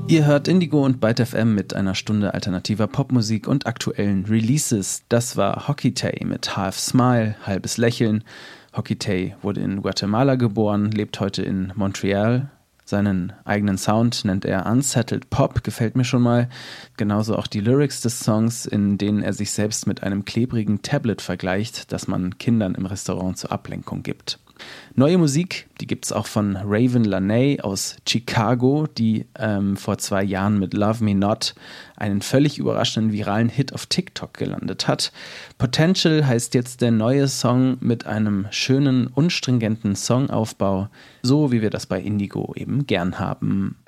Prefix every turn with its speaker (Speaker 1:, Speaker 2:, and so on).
Speaker 1: Ihr hört Indigo und Byte FM mit einer Stunde alternativer Popmusik und aktuellen Releases. Das war Hockey Tay mit Half Smile, halbes Lächeln. Hockey Tay wurde in Guatemala geboren, lebt heute in Montreal. Seinen eigenen Sound nennt er Unsettled Pop, gefällt mir schon mal. Genauso auch die Lyrics des Songs, in denen er sich selbst mit einem klebrigen Tablet vergleicht, das man Kindern im Restaurant zur Ablenkung gibt. Neue Musik, die gibt's auch von Raven Laney aus Chicago, die vor 2 Jahren mit Love Me Not einen völlig überraschenden viralen Hit auf TikTok gelandet hat. Potential heißt jetzt der neue Song mit einem schönen, unstringenten Songaufbau, so wie wir das bei Indigo eben gern haben.